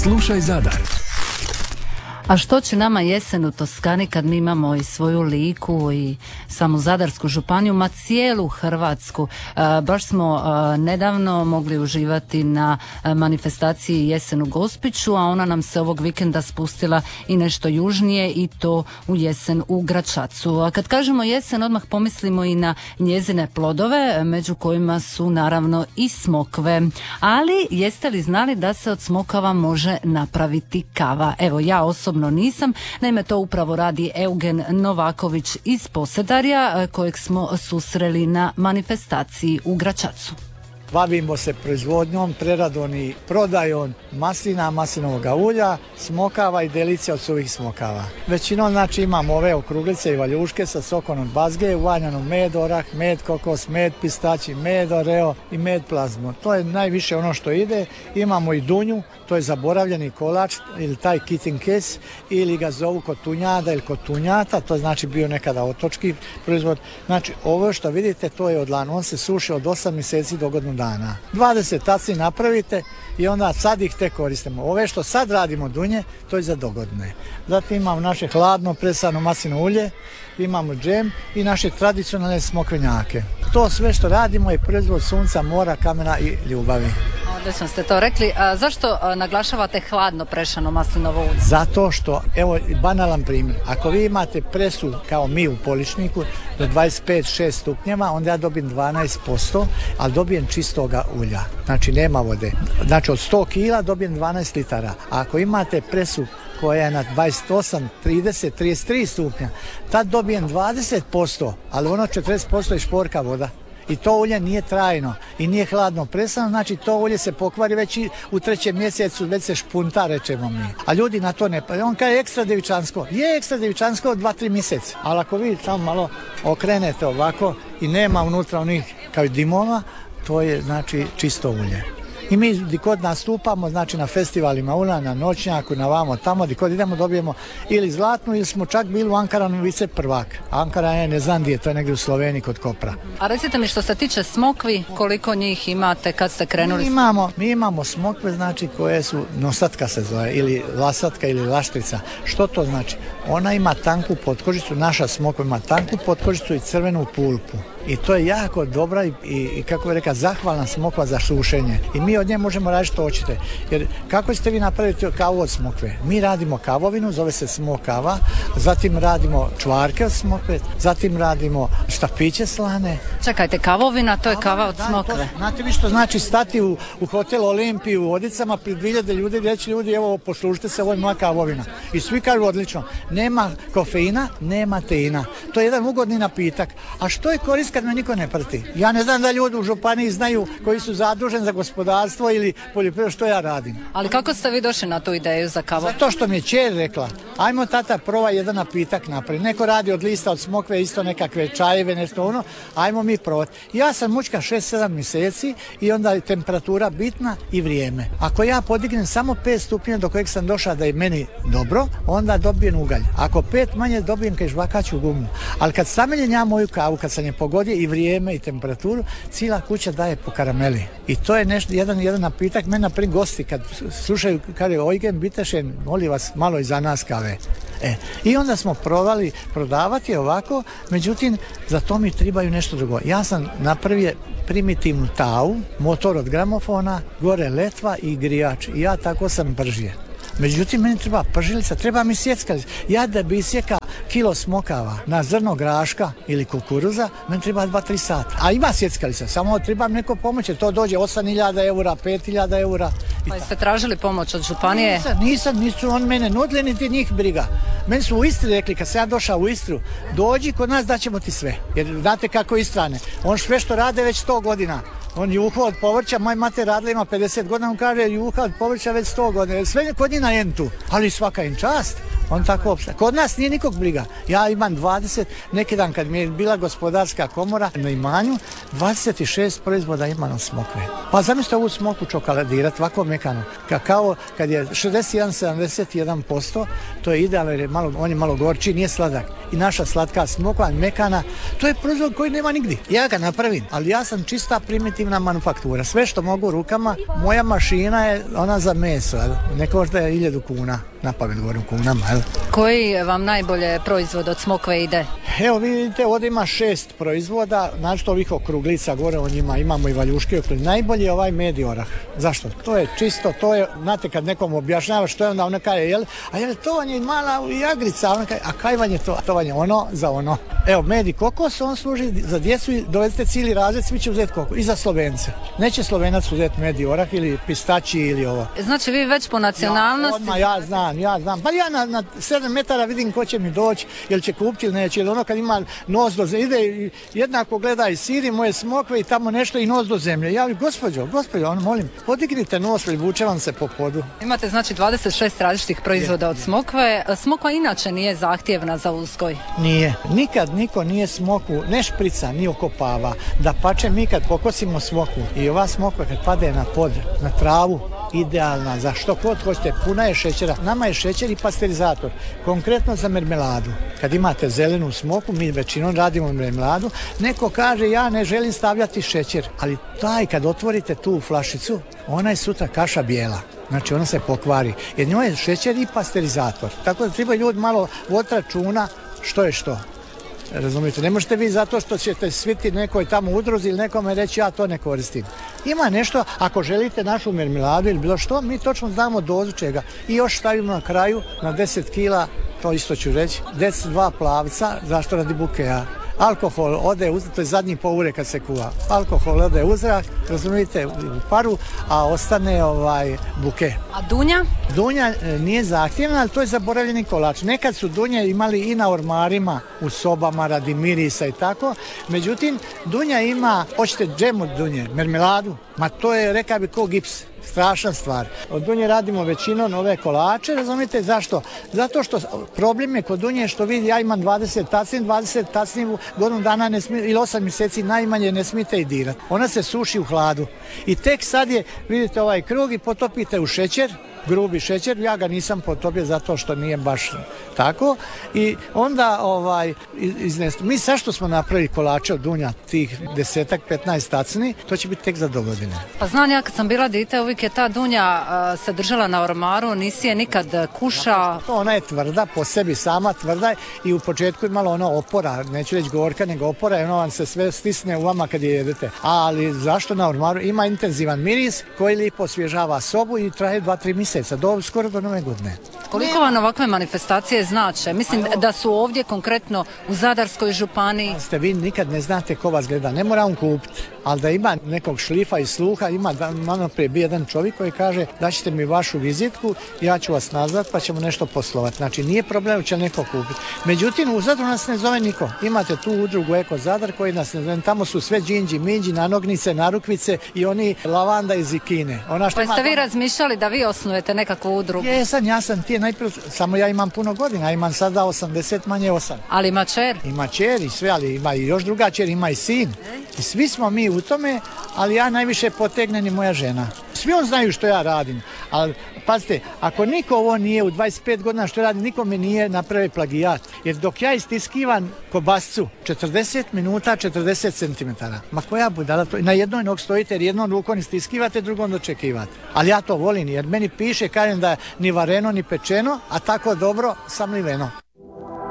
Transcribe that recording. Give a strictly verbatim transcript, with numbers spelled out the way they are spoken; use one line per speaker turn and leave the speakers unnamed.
Slušaj Zadar.
A što će nama jesen u Toskani kad mi imamo i svoju Liku i samu Zadarsku županiju, ma cijelu Hrvatsku. E, baš smo e, nedavno mogli uživati na e, manifestaciji Jesen u Gospiću, a ona nam se ovog vikenda spustila i nešto južnije i to u jesen u Gračacu. A kad kažemo jesen, odmah pomislimo i na njezine plodove, među kojima su naravno i smokve. Ali jeste li znali da se od smokava može napraviti kava? Evo, ja osobno nisam, naime to upravo radi Eugen Novaković iz Posedarja, kojeg smo susreli na manifestaciji u Gračacu.
Bavimo se proizvodnjom, preradom i prodajom maslina, maslinovog ulja, smokava i delicija od suvih smokava. Većinom znači imamo ove okruglice i valjuške sa sokom od bazge, uvaljanom med, orah, med, kokos, med, pistaći, med, oreo i med plazmu. To je najviše ono što ide. Imamo i dunju, to je zaboravljeni kolač ili taj kitin kes, ili ga zovu kotunjada ili kotunjata, to znači bio nekada otočki proizvod. Znači ovo što vidite to je odlan, on se suši od osam mjeseci do godinu dana. dvadeset taci napravite i onda sad ih tek koristimo. Ove što sad radimo dunje, to je za dogodine. Zatim imamo naše hladno presano maslinovo ulje, imamo džem i naše tradicionalne smokvenjake. To sve što radimo je proizvod sunca, mora, kamena i ljubavi.
Odlično ste to rekli. A zašto a, naglašavate hladno prešano maslinovo ulje?
Zato što, evo banalan primjer, ako vi imate presu kao mi u poličniku do dvadeset pet šest stupnjeva, onda ja dobijem dvanaest posto, ali dobijem čistoga ulja, znači nema vode. Znači od sto kila dobijem dvanaest litara, a ako imate presu koja je na dvadeset osam, trideset, trideset tri stupnja, tad dobijem dvadeset posto, ali ono četrdeset posto je šporka voda. I to ulje nije trajno i nije hladno presano, znači to ulje se pokvari već i u trećem mjesecu, već se špunta, rečemo mi. A ljudi na to ne pa. On kaže ekstra devičansko. Je ekstra devičansko od dva tri mjeseca. Ali ako vi samo malo okrenete ovako i nema unutra onih kao dimova, to je znači čisto ulje. I mi di kod nastupamo, znači na festivalima ulja, na noćnjaku, na vamo tamo, di kod idemo dobijemo ili zlatnu ili smo čak bili u Ankaranu vice prvak. Ankaran je ne znam gdje, to je negdje u Sloveniji kod Kopra.
A recite mi što se tiče smokvi, koliko njih imate kad ste krenuli?
Mi imamo, mi imamo smokve znači koje su nosatka se zove ili lasatka ili laštrica. Što to znači? Ona ima tanku potkožicu, naša smokva ima tanku potkožicu i crvenu pulpu. I to je jako dobra i, i, i kako bi rekao, zahvalna smokva za sušenje. I mi od nje možemo raditi što hoćete. Jer kako ćete vi napraviti kavu od smokve? Mi radimo kavovinu, zove se smokava, zatim radimo čvarke od smokve, zatim radimo štapiće slane.
Čekajte, kavovina, to je kava od
da,
smokve.
To, znate vi što znači stati u, u hotel Olimpiju u Vodicama pred hiljade ljudi i reći ljudi, evo poslužite se, ovo je moja kavovina. I svi kažu odlično, nema kofeina, nema teina. To je jedan ugodni napitak. A što je korist kad me niko ne prati? Ja ne znam da ljudi u županiji znaju koji su zaduženi za gospodarstvo ili poljoprivredu što ja radim.
Ali kako ste vi došli na tu ideju za kavu?
Zato što mi je ćer rekla, ajmo tata probaj jedan napitak napraviti. Neko radi od lista od smokve isto nekakve čajeve, nešto ono, ajmo mi probati. Ja sam mučka šest sedam mjeseci i onda je temperatura bitna i vrijeme. Ako ja podignem samo pet stupnjeva do kojeg sam došao da je meni dobro, onda dobijem ugalj. Ako pet manje dobijem kaj žvakaću gumu. Ali kad sameljem ja moju kavu, kad sam je pogodio i vrijeme i temperaturu, cijela kuća daje po karameli. I to je nešto, jedan, jedan napitak. Meni naprim gosti kad slušaju, kaže ojgen bitešen, molim vas malo i za nas kave. E, i onda smo probali prodavati ovako, međutim za to mi trebaju nešto drugo. Ja sam napravio primitivnu tavu, motor od gramofona, gore letva i grijač. I ja tako sam bržije. Međutim, meni treba pržilica, treba mi sjeckalica. Ja da bi sjeka kilo smokava na zrno graška ili kukuruza, meni treba dva tri sata. A ima sjeckalica, samo treba mi neko pomoći. To dođe osam hiljada eura, pet hiljada eura.
Pa ste tražili pomoć od županije?
Nisam, nisam, nisu on mene nudili, niti njih briga. Meni su u Istri rekli, kad sam ja došao u Istru, dođi kod nas da ćemo ti sve. Jer znate kako Istrane, on sve što rade već sto godina. On juha od povrća, moj mater radila ima pedeset godina, on kaže juha od povrća već sto godina. Sve kod njih na entu, ali svaka im čast. On tako opstaje. Kod nas nije nikog briga. Ja imam dvadeset, neki dan kad mi je bila gospodarska komora na imanju, dvadeset šest proizvoda ima na smokve. Pa zamislite ovu smoku čokoladirati, ovako mekano. Kakao kad je šezdeset jedan sedamdeset jedan posto, to je idealno jer je malo, on je malo gorči, nije sladak. I naša slatka smokva, mekana, to je proizvod koji nema nigdje. Ja ga napravim, ali ja sam čista primitivna manufaktura. Sve što mogu rukama, moja mašina je ona za meso, ne košta je hiljadu kuna. Na pamet govorim kunama, jel?
Koji vam najbolje proizvod od smokve ide?
Evo vidite, ovdje ima šest proizvoda, znači ovih okruglica, gore o njima imamo i valjuške okruglice. Najbolji je ovaj med i orah. Zašto? To je čisto, to je, znate kad nekom objašnjava što je onda ona kaže, jel? A jel, to vam je mala jagrica, ona kaže, a kaj vam je to? To vam je ono za ono. Evo, med i kokos, on služi za djecu i dovedete cijeli razred, svi će uzeti kokos. I za Slovence. Neće Slovenac uzeti med i orah ili pistači ili ovo.
Znači vi već po nacionalnosti...
Ja, odmah, ja znam, ja znam. Pa ja na, na sedam metara vidim ko će mi doći, jel će kupiti ili neće. Ili ono kad ima nos do zemlje, ide i jednako gleda i siri moje smokve i tamo nešto i nos do zemlje. Ja, gospođo, gospođo, on molim, podignite nos ili vuče vam se po podu.
Imate znači dvadeset šest različitih proizvoda od smokve. Smokva inače nije zahtjevna za uzgoj.
Nije. Nikad niko nije smokvu, ne šprica, ni okopava. Da pače mi kad pokosimo smokvu i ova smokva kad pade na pod, na travu, idealna, za što god hoćete, puna je šećera. Nama je šećer i pasterizator, konkretno za mermeladu. Kad imate zelenu smoku, mi većinom radimo mermeladu, neko kaže ja ne želim stavljati šećer, ali taj kad otvorite tu flašicu, ona je sutra kaša bijela. Znači ona se pokvari, jer njoj je šećer i pasterizator. Tako da treba ljudi malo voditi računa što je što. Razumijete, ne možete vi zato što ćete sviti nekoj tamo udruzi ili nekome reći ja to ne koristim. Ima nešto, ako želite našu mermeladu ili bilo što, mi točno znamo dozu čega. I još stavimo na kraju na deset kila, to isto ću reći, deset dva plavca, zašto radi bukeja. Alkohol ode u zrak, to je zadnji poure kad se kuva. Alkohol ode u zrak, razumijete, u paru, a ostane ovaj buke.
A dunja?
Dunja nije zahtjevna, ali to je zaboravljeni kolač. Nekad su dunje imali i na ormarima, u sobama radi mirisa i tako. Međutim, dunja ima, hoćete džem od dunje, mermeladu, ma to je, reka bi, ko gips. Strašna stvar. Od dunje radimo većinom ove kolače, razumijete zašto? Zato što problem je kod dunje što vidi ja imam dvadeset tacni, dvadeset tacni godinu dana ne smije, ili osam mjeseci najmanje ne smijete i dirati. Ona se suši u hladu. I tek sad je, vidite ovaj krug i potopite u šećer, grubi šećer, ja ga nisam potopio zato što nije baš tako i onda ovaj iznesti. Mi zašto smo napravili kolače od dunja tih desetak, petnaest tacni, to će biti tek za dogodine.
Pa znam ja kad sam bila dite, uvijek je ta dunja uh, se držala na ormaru, nisi je nikad kuša.
To ona je tvrda, po sebi sama tvrda je i u početku je malo ono opora, neću reći gorka, nego opora i ono vam se sve stisne u vama kad je jedete. Ali zašto na ormaru? Ima intenzivan miris koji lijepo osvježava sobu i traje dva tri mjeseca, do, skoro do nove godine.
Koliko vam ovakve manifestacije znače? Mislim da su ovdje konkretno u Zadarskoj županiji.
Ste vi nikad ne znate ko vas gleda, ne mora on kupiti, ali da ima nekog šlifa i sluha, ima malo prije bio jedan čovjek koji kaže daćete mi vašu vizitku, ja ću vas nazvat pa ćemo nešto poslovati. Znači nije problem će neko kupiti. Međutim u Zadru nas ne zove niko. Imate tu udrugu Eko Zadar koji nas ne zove, tamo su sve džinđi, minđi, nanognice, narukvice i oni lavanda iz Kine. Ona što
pa ste
ima...
vi razmišljali da vi osnujete nekakvu udrugu?
Jesam, ja sam ti najprije, samo ja imam puno godina, imam sada osamdeset manje osam.
Ali ima čer?
Ima čer i sve, ali ima i još druga čer, ima i sin. I svi smo mi u tome, ali ja najviše potegnem i moja žena. Svi on znaju što ja radim, ali pazite, ako niko ovo nije u dvadeset pet godina što radim, niko mi nije napravio plagijat. Jer dok ja istiskivam kobascu četrdeset minuta, četrdeset centimetara, ma koja budala to, na jednoj nog stojite jer jednom rukom istiskivate, drugom dočekivate. Ali ja to volim jer meni piše, kažem da ni vareno ni pečeno, a tako dobro samliveno.